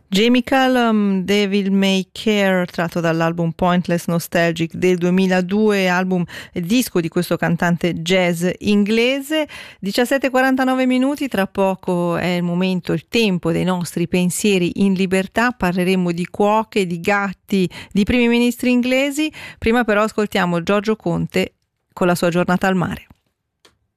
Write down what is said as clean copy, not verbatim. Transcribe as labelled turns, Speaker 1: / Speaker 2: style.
Speaker 1: Jamie Cullum, Devil May Care, tratto dall'album Pointless Nostalgic del 2002, album disco di questo cantante jazz inglese. 17:49 minuti, tra poco è il momento, il tempo dei nostri pensieri in libertà. Parleremo di cuoche, di gatti, di primi ministri inglesi. Prima però ascoltiamo Giorgio Conte con la sua Giornata al mare.